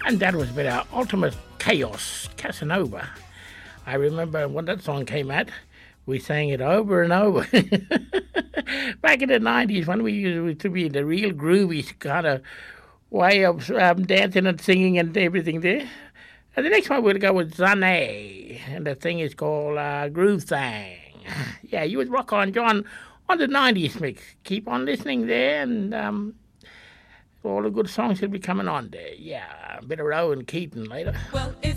And that was with our Ultimate Chaos, Casanova. I remember when that song came out, we sang it over and over. Back in the 90s, when we used to be in the real groovy kind of way of dancing and singing and everything there. And the next one we'll go with Zane, and the thing is called Groove Thang. Yeah, you would Rock On John on the 90s mix. Keep on listening there, and all the good songs will be coming on there. Yeah, a bit of Rowan Keaton later. Well, it's